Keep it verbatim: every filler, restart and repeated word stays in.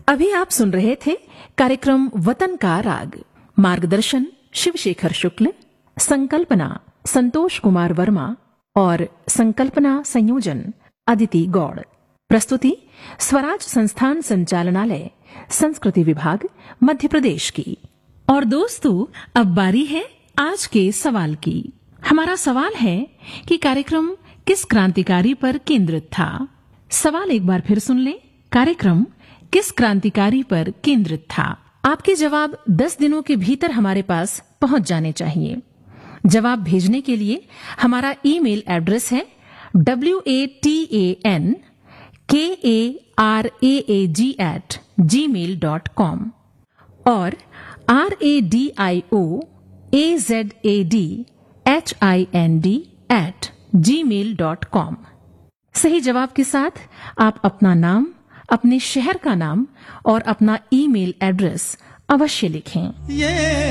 अभी आप सुन रहे थे कार्यक्रम वतन का राग। मार्गदर्शन शिवशेखर शुक्ल, संकल्पना संतोष कुमार वर्मा और संकल्पना संयोजन अदिति गौड़। प्रस्तुति स्वराज संस्थान संचालनालय, संस्कृति विभाग, मध्य प्रदेश की। और दोस्तों, अब बारी है आज के सवाल की। हमारा सवाल है कि कार्यक्रम किस क्रांतिकारी पर केंद्रित था। सवाल एक बार फिर सुन लें। कार्यक्रम किस क्रांतिकारी पर केंद्रित था? आपके जवाब दस दिनों के भीतर हमारे पास पहुंच जाने चाहिए। जवाब भेजने के लिए हमारा ईमेल एड्रेस है W A T A N के A R A A ji eight ji mail dot com और R A D I O A Z A D H I N D eight ji mail dot com. सही जवाब के साथ आप अपना नाम, अपने शहर का नाम और अपना ईमेल एड्रेस अवश्य लिखें।